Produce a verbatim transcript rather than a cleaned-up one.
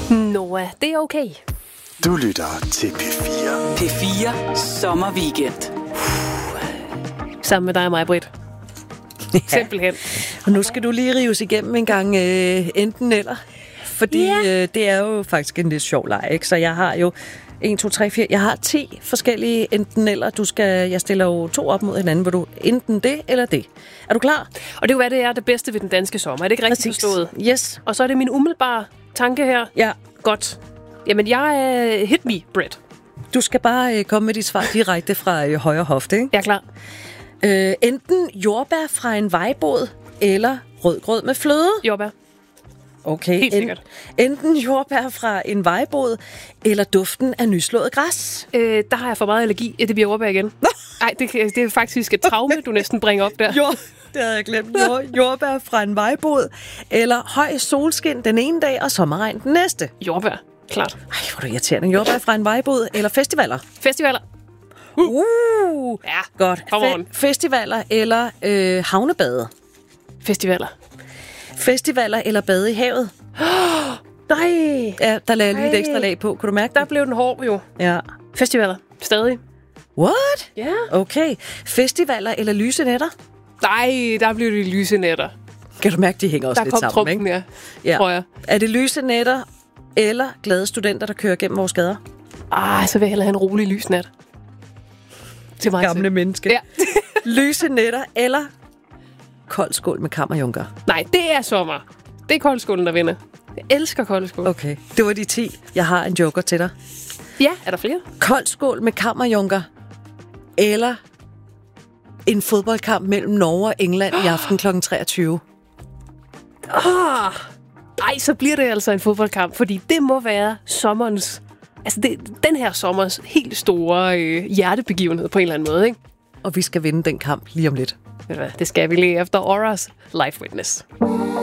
Noah, det er okay. Du lytter til P fire. P fire Sommerweekend. Sammen med dig og mig, Britt. Ja. Simpelthen. Og nu skal du lige rives igennem en gang øh, enten eller. Fordi ja. øh, det er jo faktisk en lidt sjov leg, ikke? Så jeg har jo en, to, tre, fire. Jeg har ti forskellige enten eller. Du skal, jeg stiller jo to op mod hinanden, hvor du enten det eller det. Er du klar? Og det er jo, hvad det er det bedste ved den danske sommer. Er det ikke rigtigt Præcis. forstået? Yes. Og så er det min umiddelbare tanke her. Ja. Godt. Jamen, jeg er hit me, Britt. Du skal bare øh, komme med dit svar direkte fra øh, højre hofte, ikke? Jeg er klar. Øh, enten jordbær fra en vejbod, eller rødgrød med fløde. Jordbær. Okay. Helt sikkert. En, enten jordbær fra en vejbod, eller duften af nyslået græs. Øh, der har jeg for meget allergi. Det bliver jordbær igen. Nej, det, det er faktisk et traume, du næsten bringer op der. Jord, det havde jeg glemt. Jord, jordbær fra en vejbod, eller høj solskin den ene dag, og sommerregn den næste. Jordbær, klart. Ej, hvor er du irriterende. Jordbær fra en vejbod, eller festivaler. Festivaler. Uh, Ja, godt. come on. Fe- festivaler eller øh, havnebade. Festivaler. Festivaler eller bade i havet. Nej, Ja, der lagde jeg lige et Ej. ekstra lag på. Kunne du mærke der det? blev den hård jo. Ja. Festivaler. Stadig. What? Ja. Okay. Festivaler eller lyse nætter? Nej, der blev det lyse nætter. Kan du mærke, de hænger også Der lidt kom sammen, trumpen, ikke? ja. Tror jeg. Er det lyse nætter eller glade studenter, der kører gennem vores gader? Ah, så vil jeg hellere have en rolig lysnat. Til mig Gamle selv. menneske. Ja. Lyse nætter eller kold skål med kammerjunker? Nej, det er sommer. Det er koldskålen, der vinder. Jeg elsker koldskål. Okay, det var de ti. Jeg har en joker til dig. Ja, er der flere? Kold skål med kammerjunker eller en fodboldkamp mellem Norge og England i aften klokken treogtyve. Ah, nej, så bliver det altså en fodboldkamp, fordi det må være sommerens, altså det, den her sommers helt store øh, hjertebegivenhed på en eller anden måde, ikke? Og vi skal vinde den kamp lige om lidt. Ved du hvad, det skal vi lige efter Auras Life Witness.